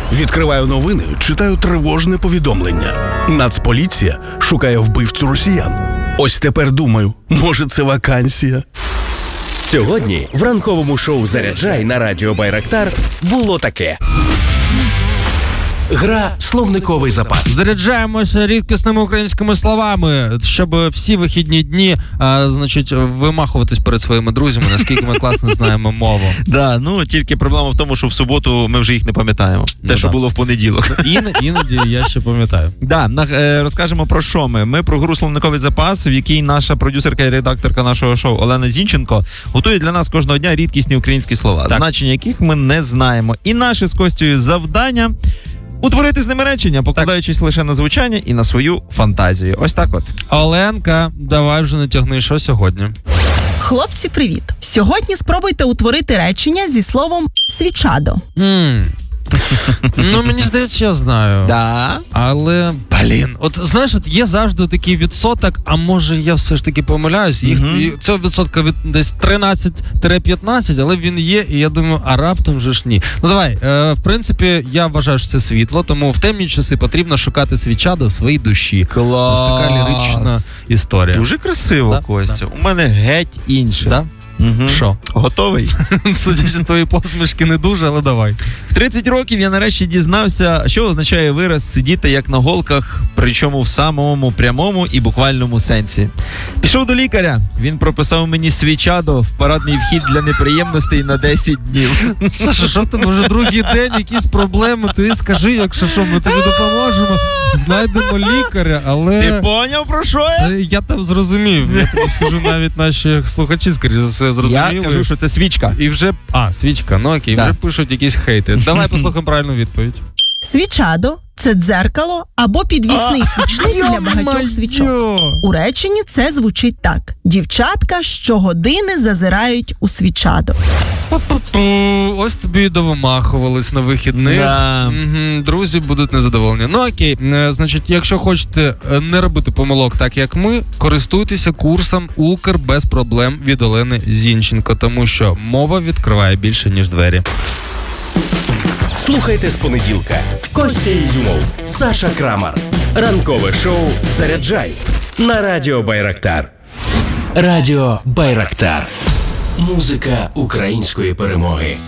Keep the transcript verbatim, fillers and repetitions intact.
Відкриваю новини, читаю тривожне повідомлення. Нацполіція шукає вбивцю росіян. Ось тепер думаю, може це вакансія? Сьогодні в ранковому шоу «Заряджай» на радіо Байрактар було таке. Гра «Словниковий запас». Заряджаємося рідкісними українськими словами, щоб всі вихідні дні, а, значить, вимахуватись перед своїми друзями, наскільки ми класно знаємо мову. Да, ну тільки проблема в тому, що в суботу ми вже їх не пам'ятаємо. Те, Ну, що да. було в понеділок. Іноді, іноді я ще пам'ятаю. Да, на- е, розкажемо про що ми. Ми про гру «Словниковий запас», в якій наша продюсерка і редакторка нашого шоу Олена Зінченко готує для нас кожного дня рідкісні українські слова, Так. значення яких ми не знаємо. І наше з Костю завдання – утворити з ними речення, покладаючись лише на звучання і на свою фантазію. Ось так от. Оленка, давай вже натягни, що сьогодні? Хлопці, привіт! Сьогодні спробуйте утворити речення зі словом «свічадо». М. Ну, мені здається, я знаю. Да. Але, блін, от знаєш, от є завжди такий відсоток, а може я все ж таки помиляюсь, їх, Мгм. і цього відсотка від десь тринадцять-п'ятнадцять, але він є, і я думаю, а раптом же ж ні. Ну давай, е, в принципі, я вважаю, що це світло, тому в темні часи потрібно шукати свічадо в своїй душі. Клас. Ось така лірична історія. Дуже красиво, Да, Костя. У мене геть інше. Да? Угу. Що? Готовий? Судячи з твої посмішки, не дуже, але давай. В тридцять років я нарешті дізнався, що означає вираз «сидіти як на голках», причому в самому прямому і буквальному сенсі. Пішов до лікаря, він прописав мені свічадо в парадний вхід для неприємностей на десять днів. Саша, що там вже другий день, якісь проблеми, ти скажи, якщо що, ми тобі допоможемо, знайдемо лікаря, але... Ти поняв, про що я? Та Я там зрозумів, я тобі скажу, навіть наші слухачі, скоріше за все, зрозуміли. Я кажу, що це свічка. І вже, а, свічка, ну окей, Да. вже пишуть якісь хейти. Давай послухаємо правильну відповідь. Свічадо – це дзеркало або підвісний свічник для багатьох свічок. У реченні це звучить так. Дівчатка щогодини зазирають у свічадо. Пу-пу-пу. Ось тобі і довимахувались на вихідних. Да. Мгм, друзі будуть незадоволені. Ну окей, Е, значить, якщо хочете е, не робити помилок так, як ми, користуйтеся курсом «Укр без проблем» від Олени Зінченко, тому що мова відкриває більше, ніж двері. Слухайте з понеділка. Костя Ізюмов, Саша Крамар. Ранкове шоу «Заряджай» на радіо Байрактар. Радіо Байрактар. Музика української перемоги.